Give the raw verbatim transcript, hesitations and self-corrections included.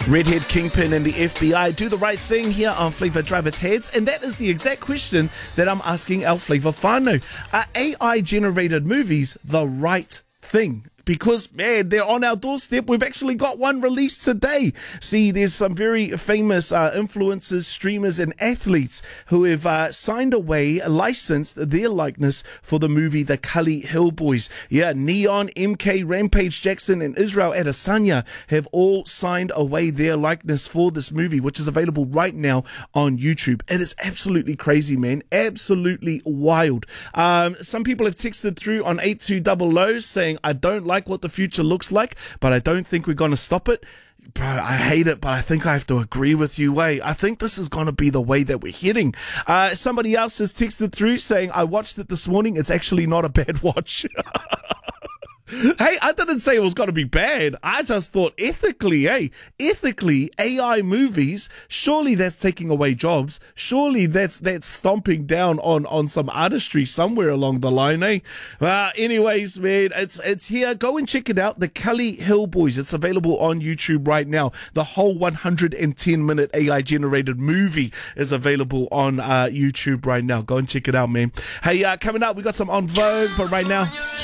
Redhead Kingpin and the F B I do the right thing here on Flavour Driveth Heads, and that is the exact question that I'm asking our Flavour whānau. Are A I-generated movies the right thing? Because, man, they're on our doorstep. We've actually got one released today. See, there's some very famous uh, influencers, streamers, and athletes who have uh, signed away, licensed their likeness for the movie The Cully Hill Boys. Yeah, Neon, M K, Rampage Jackson, and Israel Adesanya have all signed away their likeness for this movie, which is available right now on YouTube. It is absolutely crazy, man. Absolutely wild. Um, some people have texted through on eight two zero zero saying, I don't like what the future looks like, but I don't think we're going to stop it. Bro, I hate it, but I think I have to agree with you, Way. I think this is going to be the way that we're heading. Uh, somebody else has texted through saying, I watched it this morning. It's actually not a bad watch. Hey, I didn't say it was going to be bad. I just thought ethically, hey, ethically, A I movies, surely that's taking away jobs. Surely that's that's stomping down on, on some artistry somewhere along the line, eh? Uh, anyways, man, it's it's here. Go and check it out. The Cully Hill Boys. It's available on YouTube right now. The whole one hundred ten minute A I-generated movie is available on uh, YouTube right now. Go and check it out, man. Hey, uh, coming up, we got some On Vogue, but right now, it's